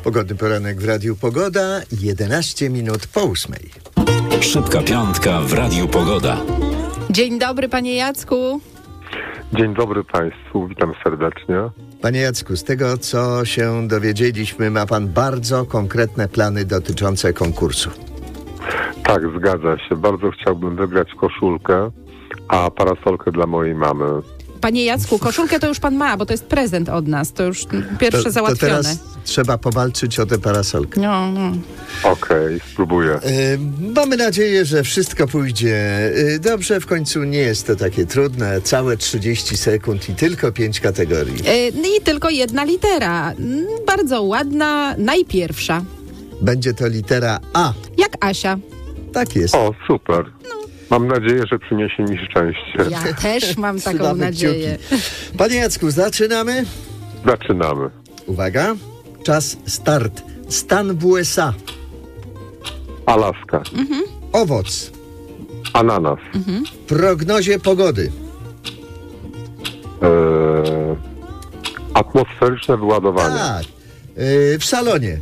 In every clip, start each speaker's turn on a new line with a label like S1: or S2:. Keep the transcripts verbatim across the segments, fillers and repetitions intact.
S1: Pogodny poranek w Radiu Pogoda, jedenaście minut po ósmej.
S2: Szybka piątka w Radiu Pogoda.
S3: Dzień dobry, panie Jacku.
S4: Dzień dobry Państwu, witam serdecznie.
S1: Panie Jacku, z tego co się dowiedzieliśmy, ma pan bardzo konkretne plany dotyczące konkursu.
S4: Tak, zgadza się. Bardzo chciałbym wygrać koszulkę, a parasolkę dla mojej mamy.
S3: Panie Jacku, koszulkę to już pan ma, bo to jest prezent od nas. To już pierwsze
S1: to,
S3: załatwione.
S1: To teraz trzeba powalczyć o tę parasolkę.
S3: No, no.
S4: Okej, okay, spróbuję.
S1: Yy, mamy nadzieję, że wszystko pójdzie yy, dobrze. W końcu nie jest to takie trudne. Całe trzydzieści sekund i tylko pięć kategorii.
S3: Yy, I tylko jedna litera. Yy, bardzo ładna, najpierwsza.
S1: Będzie to litera A.
S3: Jak Asia.
S1: Tak jest.
S4: O, super. Mam nadzieję, że przyniesie mi szczęście.
S3: Ja też mam taką
S1: Trzymamy
S3: nadzieję.
S1: kciuki. Panie Jacku, zaczynamy?
S4: Zaczynamy.
S1: Uwaga, czas start. Stan w U S A.
S4: Alaska.
S3: Mhm.
S1: Owoc.
S4: Ananas.
S3: Mhm.
S1: W prognozie pogody.
S4: Eee, atmosferyczne wyładowanie.
S1: Tak. Yy, w salonie.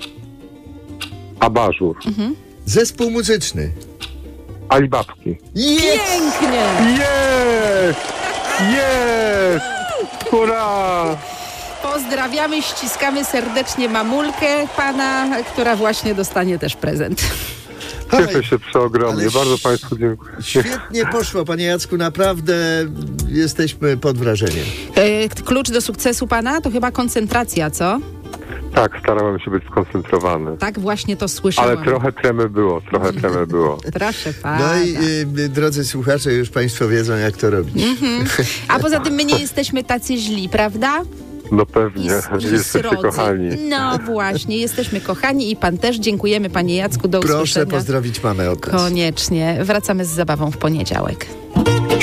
S4: Abażur.
S3: Mhm.
S1: Zespół muzyczny.
S4: Alibabki.
S1: Jest!
S3: Pięknie!
S4: Jest! Jest! Hurra!
S3: Pozdrawiamy, ściskamy serdecznie mamulkę pana, która właśnie dostanie też prezent.
S4: Cieszę się przeogromnie.
S1: Ale
S4: Bardzo Państwu dziękuję.
S1: Świetnie poszło, panie Jacku, naprawdę jesteśmy pod wrażeniem.
S3: E, klucz do sukcesu pana to chyba koncentracja, co?
S4: Tak, starałem się być skoncentrowany.
S3: Tak właśnie to słyszałam.
S4: Ale trochę tremy było, trochę tremy było.
S3: Proszę pana.
S1: No i y, drodzy słuchacze, już państwo wiedzą, jak to robić.
S3: Mm-hmm. A poza tym my nie jesteśmy tacy źli, prawda?
S4: No pewnie,
S3: I, i
S4: jesteście
S3: srodzy.
S4: kochani.
S3: No właśnie, jesteśmy kochani i pan też. Dziękujemy, panie Jacku, do
S1: Proszę
S3: usłyszenia.
S1: pozdrowić mamę od nas.
S3: Koniecznie. Wracamy z zabawą w poniedziałek.